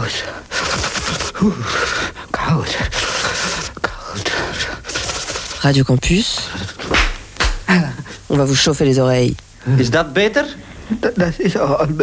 Koud. Radio Campus. On va vous chauffer les oreilles. Is dat beter? Dat is al